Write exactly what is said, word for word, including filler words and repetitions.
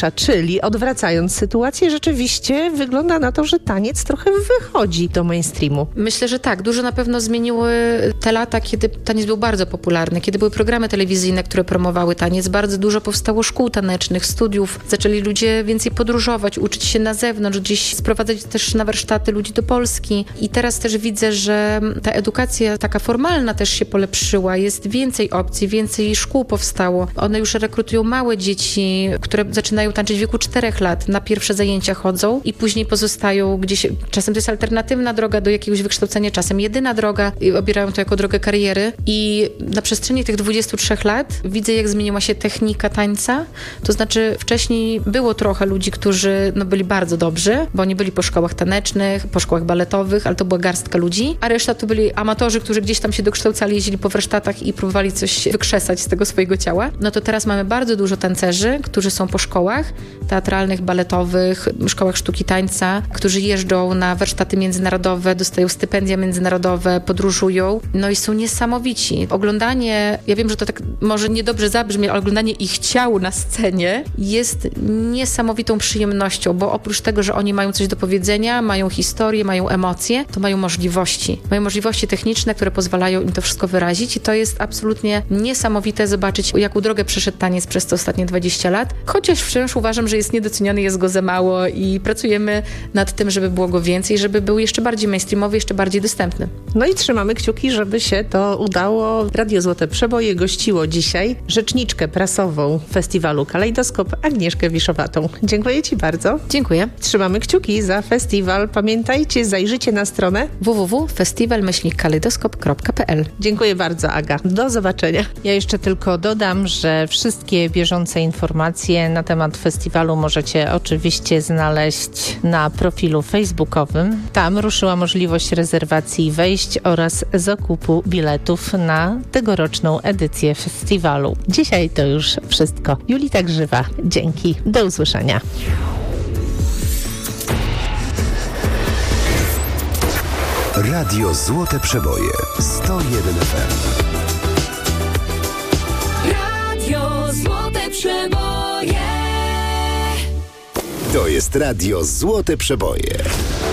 tańsza, czyli odwracając sytuację, rzeczywiście wygląda na to, że taniec trochę wychodzi do mainstreamu. Myślę, że tak. Dużo na pewno zmieniły te lata, kiedy taniec był bardzo popularny, kiedy były programy telewizyjne, które promowały taniec. Bardzo dużo powstało szkół tanecznych, studiów. Zaczęli ludzie więcej podróżować, uczyć się na zewnątrz, gdzieś sprowadzać też na warsztaty ludzi do Polski. I teraz też widzę, że ta edukacja taka formalna też się polepszyła. Jest więcej opcji, więcej szkół powstało. One już rekrutują małe dzieci, które zaczynają tańczyć w wieku czterech lat. Na pierwsze zajęcia chodzą i później pozostają gdzieś. Czasem to jest alternatywna droga do jakiegoś wykształcenia, czasem jedyna droga i obierają to jako drogę kariery. I na przestrzeni tych dwudziestu trzech lat widzę, jak zmieniła się technika tańca. To znaczy wcześniej było trochę ludzi, którzy no, byli bardzo dobrzy, bo oni byli po szkołach tanecznych, po szkołach baletowych, ale to była garstka ludzi, a reszta to byli amatorzy, którzy gdzieś tam się dokształcali, jeździli po warsztatach i próbowali coś wykrzesać z tego swojego ciała. No to teraz mamy bardzo dużo tancerzy, którzy są po szkołach teatralnych, baletowych, szkołach sztuki tańca, którzy jeżdżą na warsztaty międzynarodowe, dostają stypendia międzynarodowe, podróżują, no i są niesamowici. Oglądanie, ja wiem, że to tak może niedobrze zabrzmi, ale oglądanie ich ciał na scenie jest niesamowitą przyjemnością, bo oprócz tego, że oni mają coś do powiedzenia, mają historię, mają emocje, to mają możliwości. Mają możliwości techniczne, które pozwalają im to wszystko wyrazić i to jest absolutnie niesamowite zobaczyć, jaką drogę przeszedł taniec przez te ostatnie dwadzieścia lat. Chociaż wciąż uważam, że jest niedoceniony, jest go za mało i pracujemy nad tym, żeby było go więcej, żeby był jeszcze bardziej mainstreamowy, jeszcze bardziej dostępny. No i trzymamy kciuki, żeby się to udało. Radio Złote Przeboje gościło dzisiaj rzeczniczkę prasową festiwalu Kalejdoskop Agnieszkę Wiszowatą. Dziękuję Ci bardzo. Dziękuję. Trzymamy kciuki za festiwal. Pamiętajcie, zajrzyjcie na stronę w w w kropka festiwal myślnik kalejdoskop kropka p l. Dziękuję bardzo, Aga. Do zobaczenia. Ja jeszcze tylko dodam, że wszystkie bieżące informacje na temat festiwalu możecie oczywiście znaleźć na profilu facebookowym. Tam ruszyła możliwość rezerwacji wejść oraz zakupu biletów na tegoroczną edycję festiwalu. Dzisiaj to już wszystko. Julita Grzywa, dzięki. Do usłyszenia. Radio Złote Przeboje sto jeden F M. Radio Złote Przeboje. To jest Radio Złote Przeboje.